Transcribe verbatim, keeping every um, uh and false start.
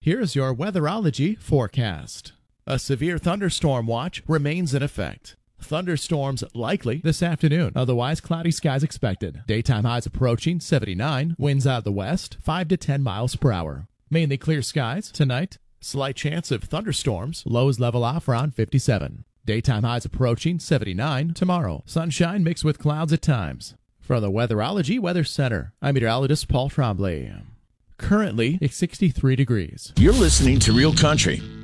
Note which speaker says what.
Speaker 1: Here's your weatherology forecast. A severe thunderstorm watch remains in effect. Thunderstorms likely this afternoon, otherwise cloudy skies expected. Daytime highs approaching seventy-nine, winds out of the west five to ten miles per hour. Mainly clear skies tonight. Slight chance of thunderstorms, lows level off around fifty-seven. Daytime highs approaching seventy-nine tomorrow. Sunshine mixed with clouds at times. From the Weatherology Weather Center, I'm meteorologist Paul Trombley. Currently, it's sixty-three degrees.
Speaker 2: You're listening to Real Country